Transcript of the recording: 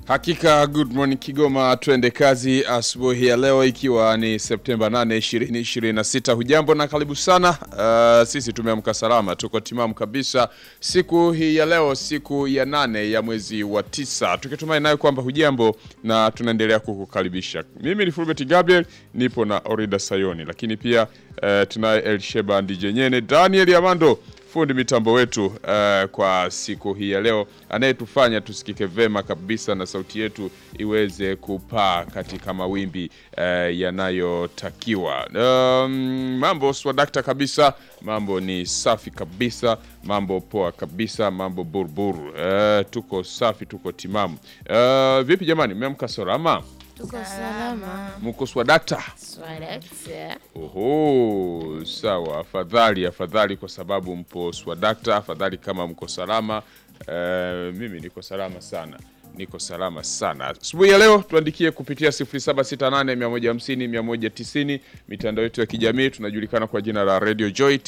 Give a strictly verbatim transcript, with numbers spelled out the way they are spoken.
Hakika good morning Kigoma, tuende kazi asubuhi ya leo ikiwa ni Septemba nane ishirini ishirini na sita. Hujambo na karibu sana. Uh, sisi tumeamka salama, tuko timamu kabisa siku hii ya leo, siku ya nane ya mwezi wa tisa. Tukitumai nayo kwamba hujambo na tunaendelea kukukaribisha. Mimi ni Fulbert Gabriel, nipo na Orida Sayoni, lakini pia uh, tunaye Elsheba Ndijenyene, Daniel Yamando fundi mitambo wetu uh, kwa siku hii ya leo, anayetufanya tusikike vema kabisa na sauti yetu iweze kupaa katika mawimbi uh, yanayotakiwa. Um, mambo swadakta kabisa, mambo ni safi kabisa, mambo poa kabisa, mambo burburu. Uh, tuko safi, tuko timamu. Uh, vipi jamani, mmeamka salama? Tuko salama. Muko swadakta? Swadakta. Oho, sawa. Afadhali, afadhali kwa sababu mpo swadakta, afadhali kama mko salama. Uh, mimi niko salama sana. Niko salama sana. Asubuhi ya leo tuandikie kupitia sifuri saba sita nane mia moja hamsini mia moja tisini, mitandao yetu ya kijamii tunajulikana kwa jina la Radio Joy